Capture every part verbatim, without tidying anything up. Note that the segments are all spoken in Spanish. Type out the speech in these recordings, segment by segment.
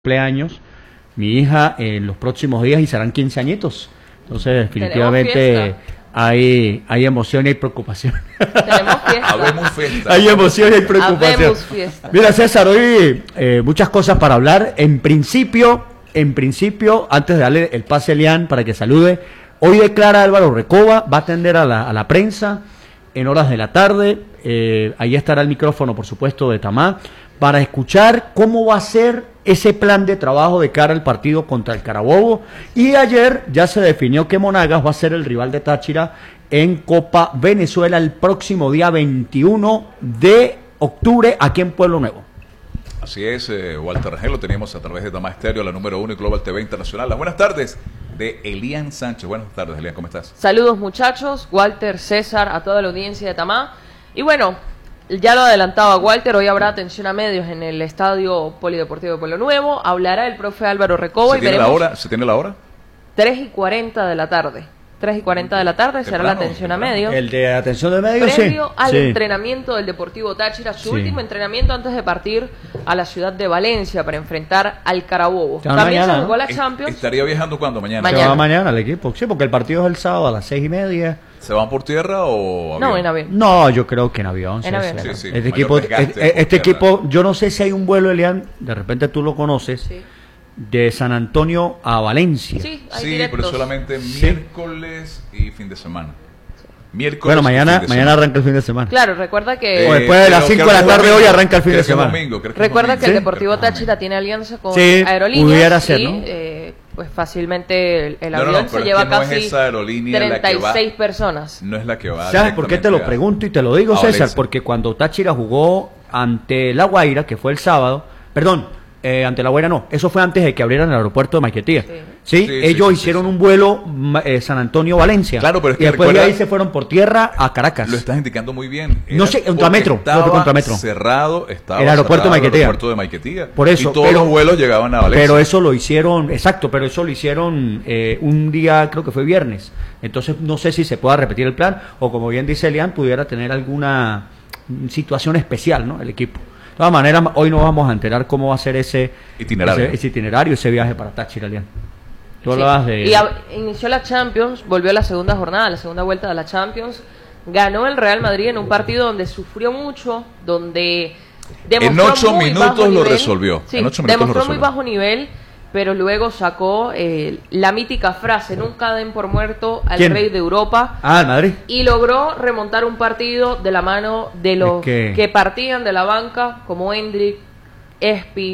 cumpleaños mi hija en los próximos días y serán quince añitos. Entonces, definitivamente hay, hay emoción y hay preocupación. Tenemos fiesta. Habemos fiesta. Hay emoción y hay preocupación. Habemos fiesta. Mira, César, hoy eh, muchas cosas para hablar. En principio, en principio, antes de darle el pase a Elian para que salude, hoy declara Álvaro Recoba, va a atender a la, a la prensa en horas de la tarde. Eh, ahí estará el micrófono, por supuesto, de Tamá, para escuchar cómo va a ser ese plan de trabajo de cara al partido contra el Carabobo. Y ayer ya se definió que Monagas va a ser el rival de Táchira en Copa Venezuela el próximo día veintiuno de octubre aquí en Pueblo Nuevo. Así es, eh, Walter Rangel, lo teníamos a través de Tamá Estéreo, la número uno y Global T V Internacional. Las buenas tardes de Elian Sánchez. Buenas tardes, Elian, ¿cómo estás? Saludos, muchachos, Walter, César, a toda la audiencia de Tamá. Y bueno, ya lo adelantaba Walter, hoy habrá atención a medios en el Estadio Polideportivo de Pueblo Nuevo. Hablará el profe Álvaro Recoba. ¿Se y tiene veremos la hora? ¿Se tiene la hora? tres y cuarenta de la tarde. tres y cuarenta de la tarde será la atención a medios. El de atención de medios, Previo sí. al sí. entrenamiento del Deportivo Táchira, su Sí. último entrenamiento antes de partir a la ciudad de Valencia para enfrentar al Carabobo. Ya También mañana, se jugó ¿no? la Champions. ¿Estaría viajando cuándo? ¿Mañana? Mañana. Se va mañana el equipo, sí, porque el partido es el sábado a las seis y media. ¿Se van por tierra o avión? No, en avión. No, yo creo que en avión. En avión. Sí, Sí, sí, este mayor equipo, desgaste este, por este tierra. equipo, yo no sé si hay un vuelo, Elian, de repente tú lo conoces, Sí, de San Antonio a Valencia. sí, hay Sí, directos. pero solamente Sí. miércoles y fin de semana. Miércoles Bueno, y mañana, fin de mañana semana. arranca el fin de semana. Claro, recuerda que... Eh, O después de las pero cinco creo de la que es tarde domingo. hoy arranca el fin Creo de que es semana. domingo, creo que es Recuerda que domingo. el Sí. Deportivo Creo que es Táchira domingo. tiene alianza con Sí, Aerolíneas pudiera ser, y ¿no? eh, pues fácilmente el, el No, no, avión no, se pero es lleva que no es casi esa aerolínea la que treinta y seis va. personas. No es la que va. ¿Sabes por qué te lo directamente a- pregunto y te lo digo, a César? Valencia. Porque cuando Táchira jugó ante La Guaira, que fue el sábado, perdón, eh, ante La Guaira no, eso fue antes de que abrieran el aeropuerto de Maiquetía. Sí. Sí, Sí, sí, ellos sí, hicieron sí, sí. un vuelo ma- eh, San Antonio-Valencia. Claro, pero es y que después de recuerda- ahí se fueron por tierra a Caracas. Lo estás indicando muy bien. No sé, porque contrametro, creo que estaba contrametro. cerrado, estaba El aeropuerto cerrado de Maiquetía. El aeropuerto de Maiquetía. Por eso, y todos pero- los vuelos llegaban a Valencia. Pero eso lo hicieron, exacto, pero eso lo hicieron eh, un día, creo que fue viernes. Entonces no sé si se pueda repetir el plan o, como bien dice Elian, pudiera tener alguna mm, situación especial, ¿no? El equipo. De todas maneras, hoy nos vamos a enterar cómo va a ser ese Itinerario. ese, ese itinerario, ese viaje para Táchira, Elian. Tú Sí. hablabas de... Y a- inició la Champions, volvió a la segunda jornada, la segunda vuelta de la Champions. Ganó el Real Madrid en un partido donde sufrió mucho, donde demostró En ocho muy minutos bajo lo nivel. resolvió. Sí, En ocho minutos lo demostró muy resolvió. bajo nivel, pero luego sacó eh, la mítica frase: nunca den por muerto al ¿Quién? rey de Europa. Ah, el Madrid. Y logró remontar un partido de la mano de los Es que- que partían de la banca, como Hendrik, Espi,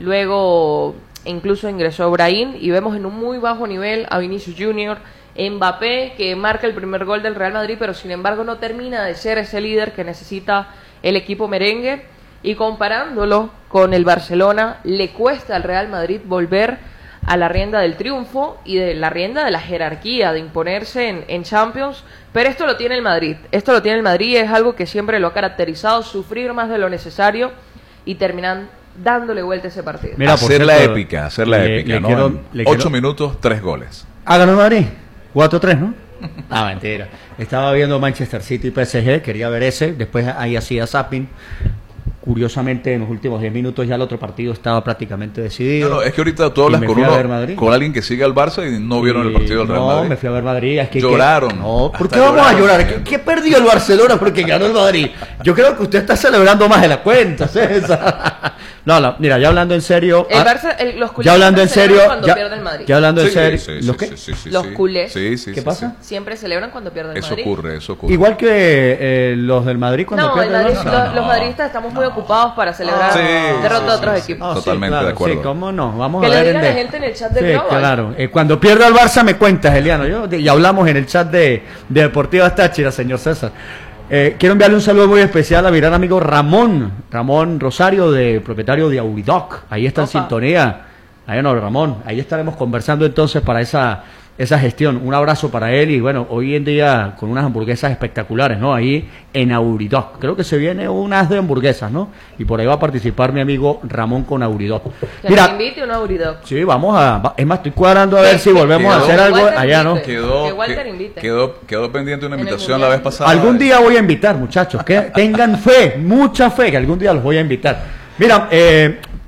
luego incluso ingresó Brahim, y vemos en un muy bajo nivel a Vinicius Junior, Mbappé, que marca el primer gol del Real Madrid, pero sin embargo no termina de ser ese líder que necesita el equipo merengue, y comparándolo con el Barcelona, le cuesta al Real Madrid volver a la rienda del triunfo y de la rienda de la jerarquía, de imponerse en, en Champions, pero esto lo tiene el Madrid, esto lo tiene el Madrid, es algo que siempre lo ha caracterizado, sufrir más de lo necesario y terminan dándole vuelta a ese partido. Mira, por hacer la cierto, épica, hacer la le- épica, le ¿no? quiero- En le ocho quiero- minutos, tres goles. Ah, ganó el Madrid. cuatro tres, ¿no? Ah, mentira. Estaba viendo Manchester City y P S G, quería ver ese, después ahí hacía zapping. Curiosamente, en los últimos diez minutos ya el otro partido estaba prácticamente decidido. No, no, es que ahorita tú Y hablas me con fui a uno, ver Madrid. con alguien que sigue al Barça y no vieron el Y- partido del Real no, Madrid. me fui a ver Madrid. Es que, Lloraron. que- no, ¿por Hasta qué vamos a lloraron. llorar? ¿Qué, qué perdió el Barcelona porque ganó el Madrid? Yo creo que usted está celebrando más de la cuenta, César. No, no, mira, ya hablando en serio. El ah, Barça, el- los culés ya hablando en siempre serio. celebran cuando Ya, pierde el Madrid. ya hablando en Sí, serio. sí, ¿Los sí, qué? sí, sí, sí, Los sí. culés. Sí, sí, ¿Qué sí, pasa? sí. Siempre celebran cuando pierde el Eso Madrid. ocurre, eso ocurre. Igual que eh, los del Madrid cuando No, el pierden el Madrid- Barça. no, no, los, los no. madridistas estamos muy ocupados para celebrar Sí, derrotas de sí, otros sí, sí. equipos. Ah, sí, Totalmente claro, de acuerdo. Sí, cómo no. Vamos Que a le ver. diga en a la de- gente en el chat de Sí, Global. claro. Eh, cuando pierda el Barça me cuentas, Eliano. Yo, de- y hablamos en el chat de, de Deportivas Táchira, señor César. Eh, quiero enviarle un saludo muy especial a mi gran amigo Ramón, Ramón Rosario, de propietario de Auridoc. Ahí está en Opa. sintonía. Ahí no, Ramón. Ahí estaremos conversando entonces para esa esa gestión. Un abrazo para él y bueno, hoy en día con unas hamburguesas espectaculares, ¿no? Ahí en Auridoc. Creo que se viene unas de hamburguesas, ¿no? Y por ahí va a participar mi amigo Ramón con Auridoc. Que Mira, nos invite un Auridoc. sí, vamos a... va- Es más, estoy cuadrando a ver Que- si volvemos a quedó- hacer algo Walter allá, ¿no? invite. Quedó, Que Walter que- invite. quedó, quedó pendiente una En el invitación la Mundial. vez pasada. Algún día voy a invitar, muchachos. Que tengan fe, mucha fe, que algún día los voy a invitar. Mira, eh,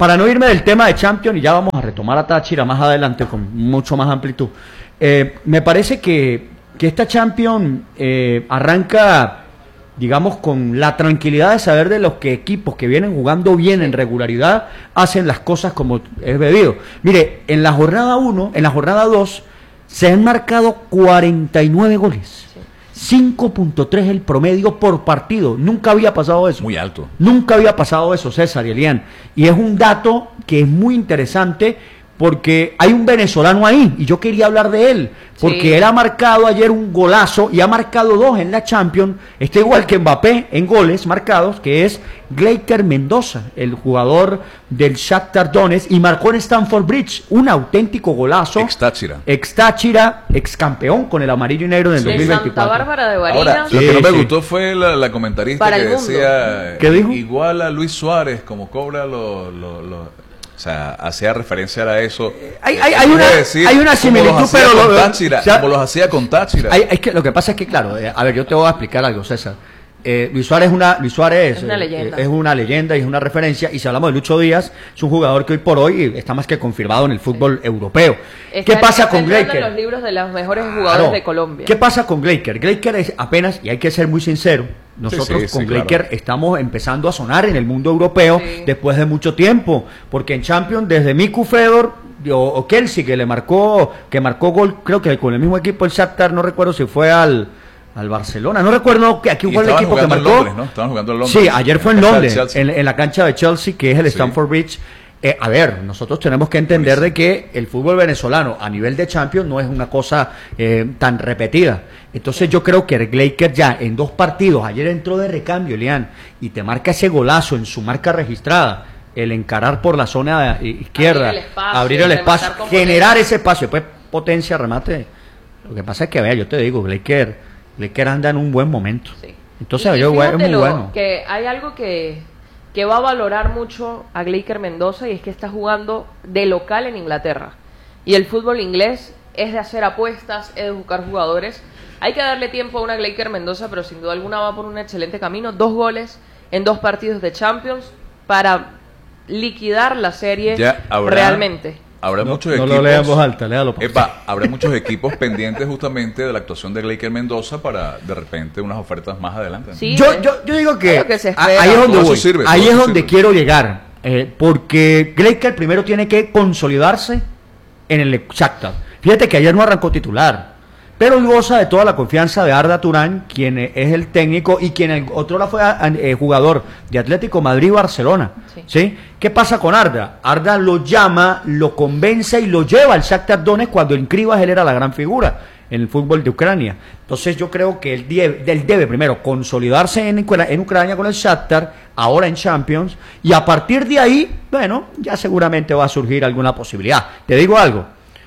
para no irme del tema de Champions, y ya vamos a retomar a Táchira más adelante con mucho más amplitud, eh, me parece que, que esta Champions eh, arranca, digamos, con la tranquilidad de saber de los que equipos que vienen jugando bien en regularidad hacen las cosas como es debido. Mire, en la jornada uno, en la jornada dos, se han marcado cuarenta y nueve goles. cinco punto tres el promedio por partido. Nunca había pasado eso. Muy alto. Nunca había pasado eso, César y Elian. Y es un dato que es muy interesante porque hay un venezolano ahí y yo quería hablar de él porque sí. Él ha marcado ayer un golazo y ha marcado dos en la Champions. Está igual que Mbappé en goles marcados, que es Gleiker Mendoza, el jugador del Shakhtar Donetsk, y marcó en Stamford Bridge un auténtico golazo. Ex Táchira. Ex Táchira, ex campeón con el amarillo y negro en el sí. dos mil veinticuatro. Santa Bárbara de Barinas. Ahora, sí, lo que no me sí. gustó fue la, la comentarista Para que el mundo. decía, ¿Qué dijo? igual a Luis Suárez, como cobra los... Lo, lo, o sea, hacía referencia a eso. Hay, hay, hay, una, decir, hay una similitud, pero pero... Con lo, Táchira, o sea, como los hacía con Táchira. Hay, es que lo que pasa es que, claro, eh, a ver, yo te voy a explicar algo, César. Eh, Luis Suárez es una, Luis Suárez es una eh, leyenda. es una leyenda y es una referencia. Y si hablamos de Lucho Díaz, es un jugador que hoy por hoy está más que confirmado en el fútbol sí. europeo. Está ¿Qué pasa está con Gleiker? en los libros de los mejores jugadores Claro. de Colombia. ¿Qué pasa con Gleiker? Gleiker es apenas, y hay que ser muy sincero, nosotros sí, sí, con sí, Gleiker claro. estamos empezando a sonar en el mundo europeo Sí. después de mucho tiempo, porque en Champions desde Miku Fedor o, o Kelsey, que le marcó, que marcó gol, creo que con el mismo equipo el Shakhtar, no recuerdo si fue al al Barcelona, no recuerdo que aquí Y fue el estaban equipo que jugando en marcó. Londres, ¿no? Estaban jugando en Londres. Sí, ayer fue en la cancha Londres, del Chelsea. en, en la cancha de Chelsea, que es el Sí. Stamford Bridge. Eh, a ver, nosotros tenemos que entender de que el fútbol venezolano a nivel de Champions no es una cosa eh, tan repetida. Entonces yo creo que Gleiker ya en dos partidos, ayer entró de recambio, Lian, y te marca ese golazo en su marca registrada, el encarar por la zona izquierda, Abrir el espacio, abrir el espacio, rematar con generar potencia. ese espacio, después potencia, remate. Lo que pasa es que, vea, yo te digo, Gleiker, Gleiker anda en un buen momento. Sí. Entonces Y- y yo, es fíjate muy lo- bueno. que hay algo que, que va a valorar mucho a Gleiker Mendoza y es que está jugando de local en Inglaterra. Y el fútbol inglés es de hacer apuestas, es de buscar jugadores. Hay que darle tiempo a una Gleiker Mendoza, pero sin duda alguna va por un excelente camino. Dos goles en dos partidos de Champions para liquidar la serie Ya habrá- realmente. Habrá No, muchos no equipos. lo lea en voz alta, léalo. por favor. Epa, habrá muchos equipos pendientes justamente de la actuación de Gleiker Mendoza para de repente unas ofertas más adelante. Sí, Yo, eh, yo, yo digo que, es lo que se a- espera. ahí es donde Todo voy, eso sirve, ahí todo es eso donde sirve. quiero llegar, eh, porque Gleiker primero tiene que consolidarse en el Shakhtar. Fíjate que ayer no arrancó titular, pero él goza de toda la confianza de Arda Turán, quien eh, es el técnico y quien el otro la fue a- eh, jugador de Atlético Madrid y Barcelona. Sí. ¿Sí? ¿Qué pasa con Arda? Arda lo llama, lo convence y lo lleva al Shakhtar Donetsk cuando en Krivas él era la gran figura en el fútbol de Ucrania. Entonces yo creo que él debe, él debe primero consolidarse en, Ucra- en Ucrania con el Shakhtar, ahora en Champions, y a partir de ahí, bueno, ya seguramente va a surgir alguna posibilidad. Te digo algo,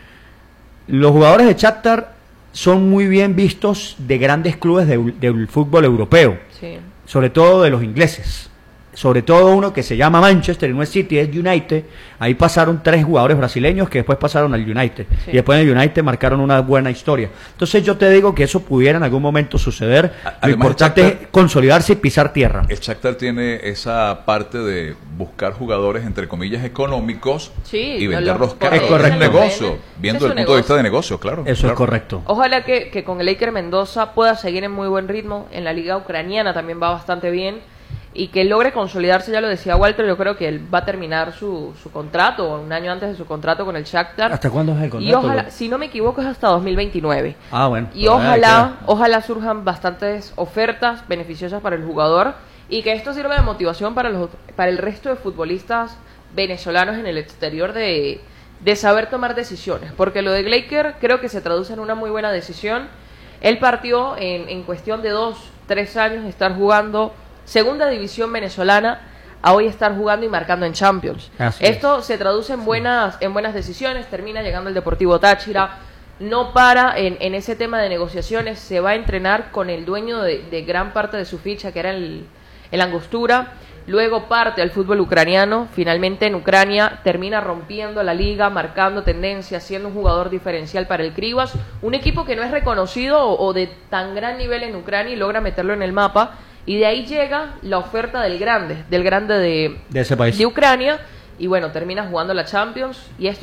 los jugadores de Shakhtar son muy bien vistos de grandes clubes de- del fútbol europeo, Sí. sobre todo de los ingleses. Sobre todo uno que se llama Manchester, no es City, es United. Ahí pasaron tres jugadores brasileños que después pasaron al United. Sí. Y después en el United marcaron una buena historia. Entonces yo te digo que eso pudiera en algún momento suceder. A- Lo además, importante el Shakhtar- es consolidarse y pisar tierra. El Shakhtar tiene esa parte de buscar jugadores entre comillas económicos Sí, y no, venderlos los- caros. Es correcto. Es un negocio, Ese viendo es el un punto de vista negocio. de negocio, claro. Eso claro. es correcto. Ojalá que, que con el Gleiker Mendoza pueda seguir en muy buen ritmo. En la liga ucraniana también va bastante bien. Y que logre consolidarse, ya lo decía Walter, yo creo que él va a terminar su, su contrato, un año antes de su contrato con el Shakhtar. ¿Hasta cuándo es el Y contrato? ojalá, si no me equivoco, es hasta dos mil veintinueve. Ah, bueno. Y todavía ojalá, queda. ojalá surjan bastantes ofertas beneficiosas para el jugador y que esto sirva de motivación para los para el resto de futbolistas venezolanos en el exterior de, de saber tomar decisiones. Porque lo de Gleiker creo que se traduce en una muy buena decisión. Él partió en, en cuestión de dos, tres años de estar jugando segunda división venezolana a hoy estar jugando y marcando en Champions. Así es. Esto se traduce en buenas, en buenas decisiones, termina llegando el Deportivo Táchira, no para en, en ese tema de negociaciones, se va a entrenar con el dueño de, de gran parte de su ficha, que era el, el Angostura, luego parte al fútbol ucraniano, finalmente en Ucrania termina rompiendo la liga, marcando tendencia, siendo un jugador diferencial para el Krivas, un equipo que no es reconocido o, o de tan gran nivel en Ucrania y logra meterlo en el mapa, y de ahí llega la oferta del grande, del grande de, De ese país. de Ucrania, y bueno, termina jugando la Champions y esto